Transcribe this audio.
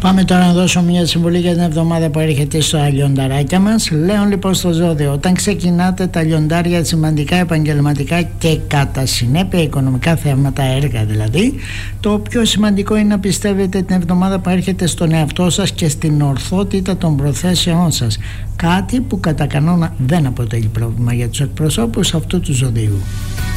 Πάμε τώρα να δώσω μια συμβουλή για την εβδομάδα που έρχεται στα λιονταράκια μας. Λέω λοιπόν στο ζώδιο, όταν ξεκινάτε τα λιοντάρια σημαντικά επαγγελματικά και κατά συνέπεια οικονομικά θέματα, έργα δηλαδή, το πιο σημαντικό είναι να πιστεύετε την εβδομάδα που έρχεται στον εαυτό σας και στην ορθότητα των προθέσεών σας. Κάτι που κατά κανόνα δεν αποτελεί πρόβλημα για τους εκπροσώπους αυτού του ζωδίου.